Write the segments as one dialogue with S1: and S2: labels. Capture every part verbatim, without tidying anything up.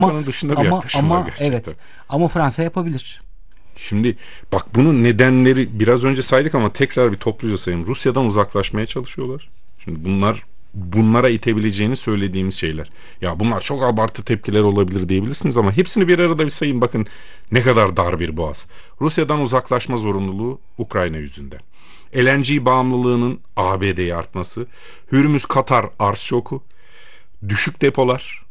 S1: Avrupa'nın dışında bir
S2: ama,
S1: yaklaşım
S2: ama,
S1: var gerçekten.
S2: Evet, ama Fransa yapabilir.
S1: Şimdi bak, bunun nedenleri biraz önce saydık ama tekrar bir topluca sayayım. Rusya'dan uzaklaşmaya çalışıyorlar. Şimdi bunlar bunlara itebileceğini söylediğimiz şeyler. Ya bunlar çok abartı tepkiler olabilir diyebilirsiniz ama hepsini bir arada bir sayın, bakın ne kadar dar bir boğaz. Rusya'dan uzaklaşma zorunluluğu Ukrayna yüzünden. L N G bağımlılığının A B D'ye artması, Hürmüz Katar arz şoku, düşük depolar,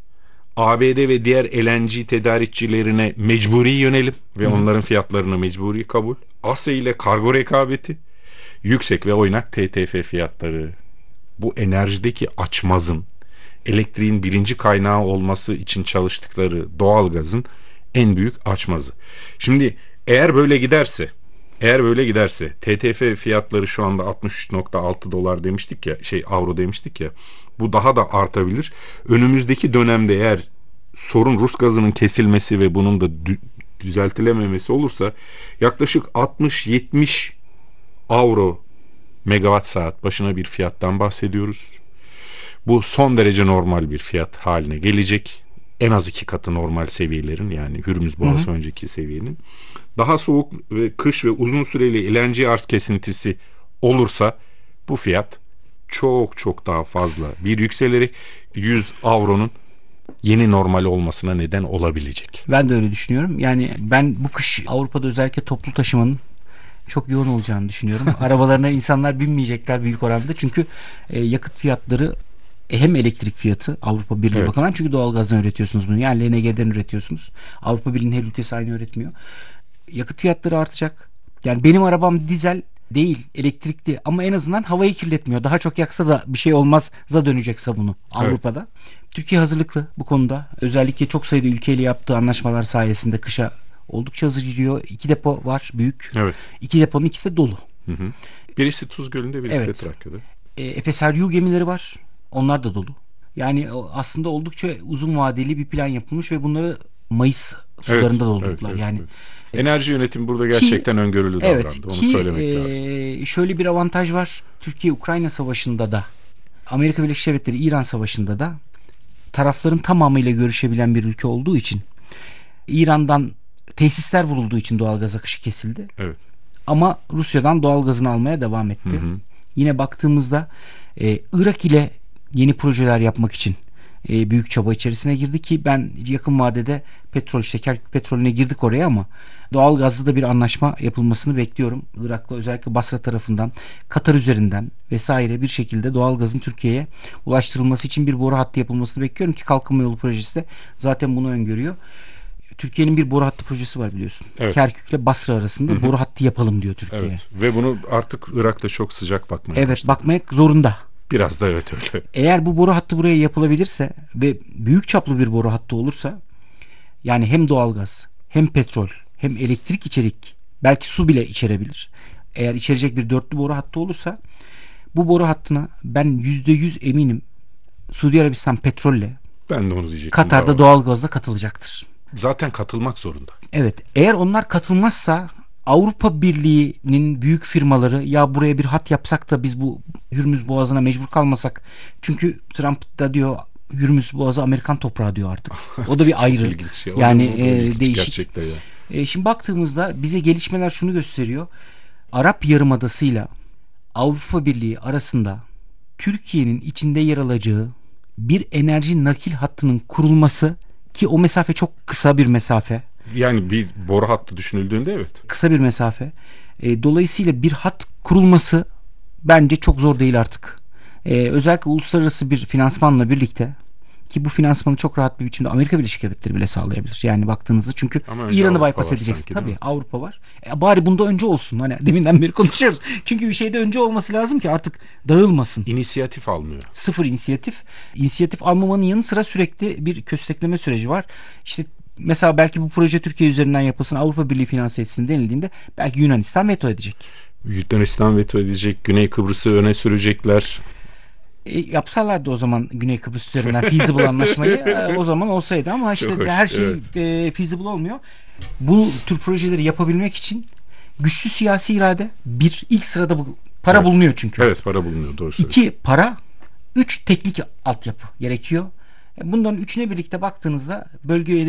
S1: A B D ve diğer L N G tedarikçilerine mecburi yönelim ve Hı. onların fiyatlarını mecburi kabul, Asya ile kargo rekabeti, yüksek ve oynak T T F fiyatları, bu enerjideki açmazın, elektriğin birinci kaynağı olması için çalıştıkları doğalgazın en büyük açmazı. Şimdi eğer böyle giderse, eğer böyle giderse T T F fiyatları şu anda altmış üç nokta altı dolar demiştik ya, şey avro demiştik ya, bu daha da artabilir. Önümüzdeki dönemde eğer sorun Rus gazının kesilmesi ve bunun da dü- düzeltilememesi olursa yaklaşık altmış yetmiş avro megawatt saat başına bir fiyattan bahsediyoruz. Bu son derece normal bir fiyat haline gelecek. En az iki katı normal seviyelerin, yani Hürmüz Boğazı önceki seviyenin. Daha soğuk ve kış ve uzun süreli L N G arz kesintisi olursa bu fiyat çok çok daha fazla bir yükselerek yüz avronun yeni normal olmasına neden olabilecek.
S2: Ben de öyle düşünüyorum. Yani ben bu kış Avrupa'da özellikle toplu taşımanın çok yoğun olacağını düşünüyorum. Arabalarına insanlar binmeyecekler büyük oranda. Çünkü e, yakıt fiyatları, e, hem elektrik fiyatı Avrupa Birliği
S1: Evet.
S2: bakımından, çünkü doğalgazdan üretiyorsunuz bunu. Yani L N G'den üretiyorsunuz. Avrupa Birliği'nin her ülkesi aynı üretmiyor. Yakıt fiyatları artacak. Yani benim arabam dizel değil, elektrikli, ama en azından havayı kirletmiyor. Daha çok yaksa da bir şey olmaz'a dönecek sabunu Avrupa'da. Evet. Türkiye hazırlıklı bu konuda. Özellikle çok sayıda ülkeyle yaptığı anlaşmalar sayesinde kışa oldukça hazır giriyor. İki depo var büyük.
S1: Evet.
S2: İki deponun ikisi de dolu.
S1: Hı hı. Birisi Tuz Gölü'nde, birisi
S2: Evet.
S1: de Trakya'da.
S2: E, Efes R U gemileri var. Onlar da dolu. Yani aslında oldukça uzun vadeli bir plan yapılmış ve bunları Mayıs sularında
S1: evet,
S2: doldurdular.
S1: Evet, evet,
S2: yani
S1: evet. Enerji yönetimi burada gerçekten ki, öngörülü
S2: evet,
S1: davrandı. Onu
S2: ki,
S1: söylemek
S2: e,
S1: lazım.
S2: Şöyle bir avantaj var. Türkiye-Ukrayna savaşında da, Amerika Birleşik Devletleri İran savaşında da tarafların tamamıyla görüşebilen bir ülke olduğu için, İran'dan tesisler vurulduğu için doğalgaz akışı kesildi.
S1: Evet.
S2: Ama Rusya'dan doğalgazını almaya devam etti. Hı hı. Yine baktığımızda e, Irak ile yeni projeler yapmak için e, büyük çaba içerisine girdi ki ben yakın vadede petrol, işte Kerkük petrolüne girdik oraya, ama doğalgazda da bir anlaşma yapılmasını bekliyorum. Irak'la özellikle Basra tarafından, Katar üzerinden vesaire bir şekilde doğalgazın Türkiye'ye ulaştırılması için bir boru hattı yapılmasını bekliyorum ki Kalkınma Yolu projesi de zaten bunu öngörüyor. Türkiye'nin bir boru hattı projesi var biliyorsun. Evet. Kerkük ile Basra arasında, hı hı, boru hattı yapalım diyor Türkiye.
S1: Evet. Ve bunu artık Irak'ta çok sıcak bakmaya
S2: Evet,
S1: başladı.
S2: bakmaya zorunda.
S1: Biraz da evet öyle.
S2: Eğer bu boru hattı buraya yapılabilirse ve büyük çaplı bir boru hattı olursa, yani hem doğalgaz, hem petrol, hem elektrik içerik, belki su bile içerebilir. Eğer içerecek bir dörtlü boru hattı olursa, bu boru hattına ben yüzde yüz eminim Suudi Arabistan petrolle,
S1: ben de onu diyecektim,
S2: Katar'da doğalgazla katılacaktır.
S1: Zaten katılmak zorunda.
S2: Evet. Eğer onlar katılmazsa Avrupa Birliği'nin büyük firmaları, ya buraya bir hat yapsak da biz bu Hürmüz Boğazı'na mecbur kalmasak. Çünkü Trump da diyor Hürmüz Boğazı Amerikan toprağı diyor artık. O da bir ayrı.
S1: Şey.
S2: Yani
S1: e,
S2: değişik.
S1: Gerçekten ya.
S2: E, şimdi baktığımızda bize gelişmeler şunu gösteriyor. Arap Yarımadası'yla Avrupa Birliği arasında Türkiye'nin içinde yer alacağı bir enerji nakil hattının kurulması, ki o mesafe çok kısa bir mesafe.
S1: Yani bir boru hattı düşünüldüğünde evet.
S2: Kısa bir mesafe. E, dolayısıyla bir hat kurulması bence çok zor değil artık. E, özellikle uluslararası bir finansmanla birlikte, ki bu finansmanı çok rahat bir biçimde Amerika Birleşik Devletleri bile sağlayabilir. Yani baktığınızda, çünkü İran'ı bypass edeceksin. Sanki, tabii Avrupa var. E, bari bunda önce olsun. Hani deminden beri konuşuyoruz. Çünkü bir şeyde önce olması lazım ki artık dağılmasın.
S1: İnisiyatif almıyor.
S2: Sıfır inisiyatif. İnisiyatif almamanın yanı sıra sürekli bir köstekleme süreci var. İşte mesela belki bu proje Türkiye üzerinden yapılsın, Avrupa Birliği finanse etsin denildiğinde belki Yunanistan veto edecek.
S1: Yunanistan veto edecek. Güney Kıbrıs'ı öne sürecekler.
S2: E, yapsalardı o zaman Güney Kıbrıs üzerinden feasible anlaşmayı, e, o zaman olsaydı, ama işte hoş, her şey evet. e, feasible olmuyor. Bu tür projeleri yapabilmek için güçlü siyasi irade, bir ilk sırada bu para
S1: evet.
S2: bulunuyor çünkü.
S1: Evet, para bulunuyor, doğru söylüyorsun.
S2: İki, para. Üç, teknik altyapı gerekiyor. Bunların üçüne birlikte baktığınızda bölgeye